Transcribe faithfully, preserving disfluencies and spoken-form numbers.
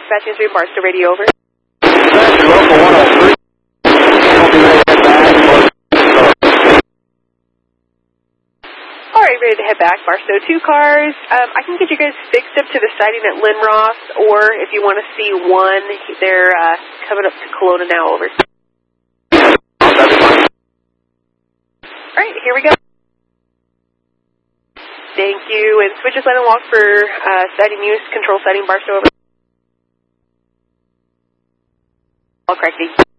dispatching three Barstow radio over. Dispatcher local one oh three. I'll be ready to head back. All right, ready to head back. Barstow, two cars. Um, I can get you guys fixed up to the sighting at Lynn Ross, or if you want to see one, they're uh, coming up to Kelowna now. Over. All right, here we go. Thank you. And switches line and walk for uh, sighting use, control sighting Barstow over. All correct.